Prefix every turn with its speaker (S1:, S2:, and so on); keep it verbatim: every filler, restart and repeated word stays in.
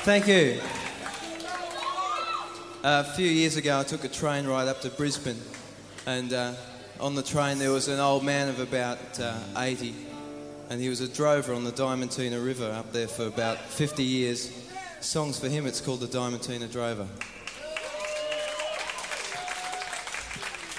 S1: Thank you. Uh, a few years ago, I took a train ride up to Brisbane, and uh, on the train there was an old man of about uh, eighty, and he was a drover on the Diamantina River up there for about fifty years. Songs for him, it's called the Diamantina Drover.